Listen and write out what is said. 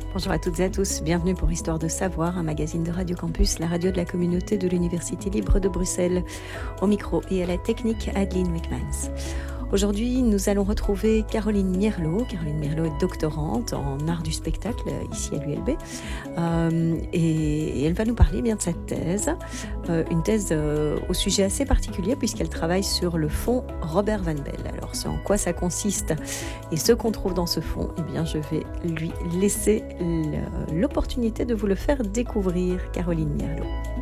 Bonjour à toutes et à tous, bienvenue pour Histoire de Savoir, un magazine de Radio Campus, la radio de la communauté de l'Université libre de Bruxelles. Au micro et à la technique, Adeline Wickmans. Aujourd'hui, nous allons retrouver Caroline Mierlo. Caroline Mierlo est doctorante en art du spectacle ici à l'ULB et elle va nous parler bien de sa thèse, une thèse au sujet assez particulier puisqu'elle travaille sur le fonds Robert Van Belle. Alors, c'est en quoi ça consiste et ce qu'on trouve dans ce fonds, eh bien, je vais lui laisser l'opportunité de vous le faire découvrir, Caroline Mierlo.